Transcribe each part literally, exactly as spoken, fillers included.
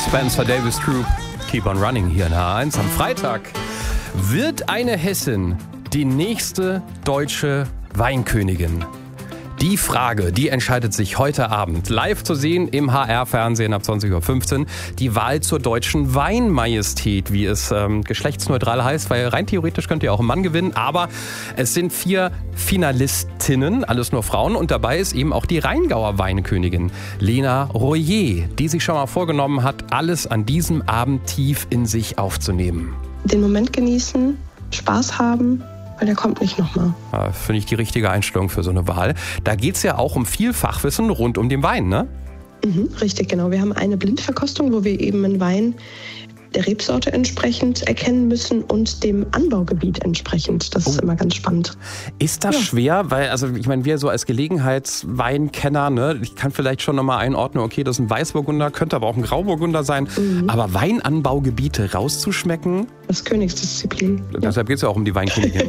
Spencer Davis Group, Keep on Running hier in H eins. Am Freitag wird eine Hessin die nächste deutsche Weinkönigin. Die Frage, die entscheidet sich heute Abend. Live zu sehen im H R-Fernsehen ab zwanzig Uhr fünfzehn. Die Wahl zur deutschen Weinmajestät, wie es ähm, geschlechtsneutral heißt, weil rein theoretisch könnt ihr auch einen Mann gewinnen. Aber es sind vier Finalistinnen, alles nur Frauen. Und dabei ist eben auch die Rheingauer Weinkönigin Lena Royer, die sich schon mal vorgenommen hat, alles an diesem Abend tief in sich aufzunehmen. Den Moment genießen, Spaß haben. Weil der kommt nicht nochmal. Ja, finde ich die richtige Einstellung für so eine Wahl. Da geht es ja auch um viel Fachwissen rund um den Wein, ne? Mhm, richtig, genau. Wir haben eine Blindverkostung, wo wir eben einen Wein der Rebsorte entsprechend erkennen müssen und dem Anbaugebiet entsprechend. Das ist oh. immer ganz spannend. Ist das ja. schwer? Weil, also ich meine, wir so als Gelegenheitsweinkenner, ne, ich kann vielleicht schon nochmal einordnen, okay, das ist ein Weißburgunder, könnte aber auch ein Grauburgunder sein. Mhm. Aber Weinanbaugebiete rauszuschmecken? Das ist Königsdisziplin. Deshalb geht es ja auch um die Weinkönigin.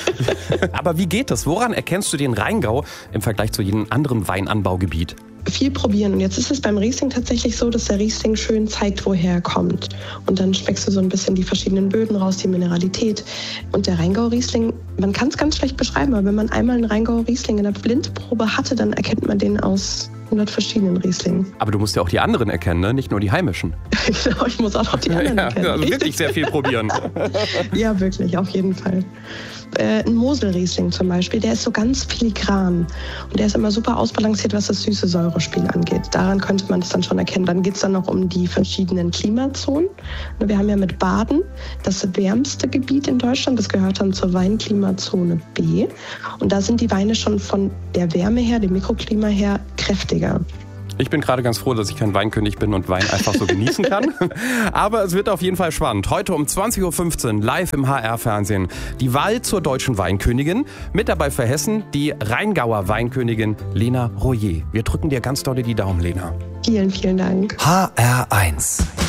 Aber wie geht das? Woran erkennst du den Rheingau im Vergleich zu jedem anderen Weinanbaugebiet? Viel probieren. Und jetzt ist es beim Riesling tatsächlich so, dass der Riesling schön zeigt, woher er kommt. Und dann schmeckst du so ein bisschen die verschiedenen Böden raus, die Mineralität. Und der Rheingau-Riesling, man kann es ganz schlecht beschreiben, aber wenn man einmal einen Rheingau-Riesling in der Blindprobe hatte, dann erkennt man den aus hundert verschiedenen Rieslingen. Aber du musst ja auch die anderen erkennen, ne? Nicht nur die heimischen. Genau, ich muss auch noch die anderen ja, erkennen. Also wirklich sehr viel probieren. Ja, wirklich, auf jeden Fall. Äh, ein Mosel-Riesling zum Beispiel, der ist so ganz filigran. Und der ist immer super ausbalanciert, was das Süße-Säure-Spiel angeht. Daran könnte man es dann schon erkennen. Dann geht es dann noch um die verschiedenen Klimazonen. Wir haben ja mit Baden das wärmste Gebiet in Deutschland. Das gehört dann zur Weinklimazone B. Und da sind die Weine schon von der Wärme her, dem Mikroklima her, kräftiger. Ich bin gerade ganz froh, dass ich kein Weinkönig bin und Wein einfach so genießen kann. Aber es wird auf jeden Fall spannend. Heute um zwanzig Uhr fünfzehn live im H R-Fernsehen. Die Wahl zur deutschen Weinkönigin. Mit dabei für Hessen die Rheingauer Weinkönigin Lena Royer. Wir drücken dir ganz doll die Daumen, Lena. Vielen, vielen Dank. H R eins.